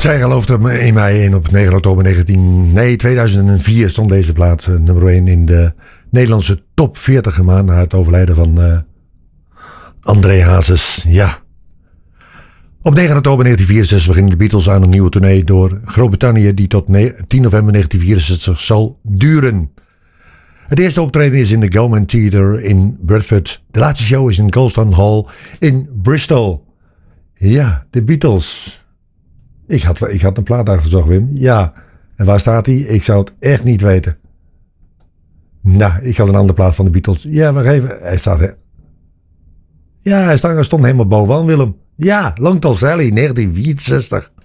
Zij geloofde in mij en op 9 oktober 2004 stond deze plaat nummer 1 in de Nederlandse top 40 gemaakt na het overlijden van André Hazes. Ja. Op 9 oktober 1964 beginnen de Beatles aan een nieuwe tournee door Groot-Brittannië die tot 10 november 1964 zal duren. Het eerste optreden is in de Gilman Theatre in Bradford. De laatste show is in Goldstone Hall in Bristol. Ja, de Beatles. Ik had een plaat uitgezocht, Wim. Ja, en waar staat hij? Ik zou het echt niet weten. Nou, ik had een andere plaat van de Beatles. Ja, wacht even. Hij staat... Ja, hij stond helemaal bovenaan, Willem. Ja, Long Tall Sally, 1964.